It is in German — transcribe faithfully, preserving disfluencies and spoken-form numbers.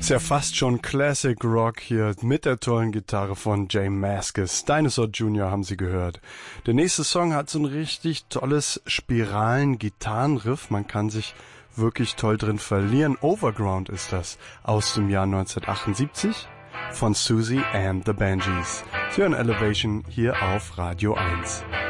Ist ja fast schon Classic Rock hier mit der tollen Gitarre von J Mascis. Dinosaur Junior haben Sie gehört. Der nächste Song hat so ein richtig tolles Spiralen-Gitarrenriff. Man kann sich wirklich toll drin verlieren. Overground ist das aus dem Jahr neunzehnhundertachtundsiebzig von Susie and the Banshees. Sie hören Elevation hier auf Radio eins.